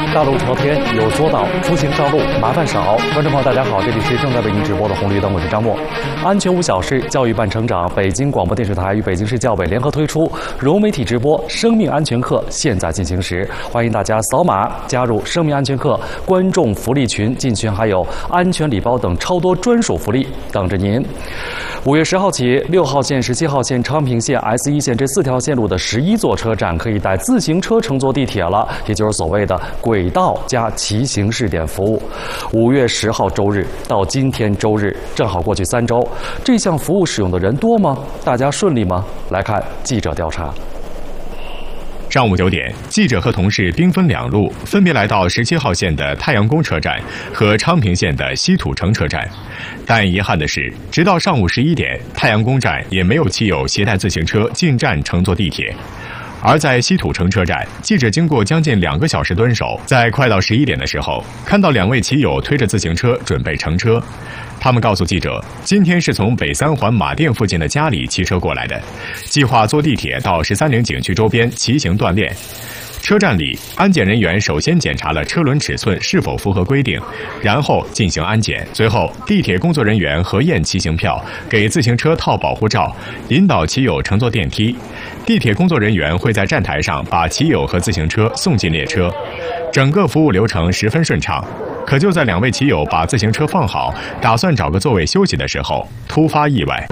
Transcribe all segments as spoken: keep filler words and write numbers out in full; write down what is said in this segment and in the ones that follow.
大路朝天有索道，出行上路麻烦少。观众朋友，大家好，这里是正在为您直播的红绿灯，我是张默。安全无小事，教育伴成长。北京广播电视台与北京市教委联合推出融媒体直播生命安全课，现在进行时，欢迎大家扫码加入生命安全课观众福利群，进群还有安全礼包等超多专属福利等着您。五月十号起，六号线、十七号线、昌平线、S 一线这四条线路的十一座车站可以带自行车乘坐地铁了，也就是所谓的轨道加骑行试点服务。五月十号周日到今天周日，正好过去三周，这项服务使用的人多吗？大家顺利吗？来看记者调查。 上午九点，记者和同事兵分两路，分别来到十七号线的太阳宫车站和昌平线的西土城车站。但遗憾的是，直到上午十一点，太阳宫站也没有骑友携带自行车进站乘坐地铁。而在西土城车站，记者经过将近两个小时蹲守，在快到十一点的时候，看到两位骑友推着自行车准备乘车。他们告诉记者，今天是从北三环马店附近的家里骑车过来的，计划坐地铁到十三陵景区周边骑行锻炼。车站里，安检人员首先检查了车轮尺寸是否符合规定，然后进行安检。随后，地铁工作人员核验骑行票，给自行车套保护罩，引导骑友乘坐电梯。地铁工作人员会在站台上把骑友和自行车送进列车，整个服务流程十分顺畅。可就在两位骑友把自行车放好，打算找个座位休息的时候，突发意外。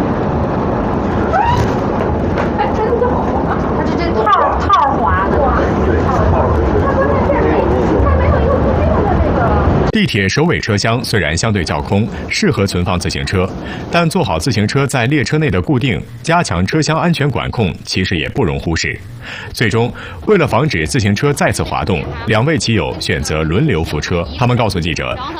哎，真的好，它这这套套滑的，对，套。它关键是没，它没有一个固定的那个。 地铁首尾车厢虽然相对较空，适合存放自行车，但做好自行车在列车内的固定，加强车厢安全管控，其实也不容忽视。最终，为了防止自行车再次滑动，两位骑友选择轮流扶车。他们告诉记者，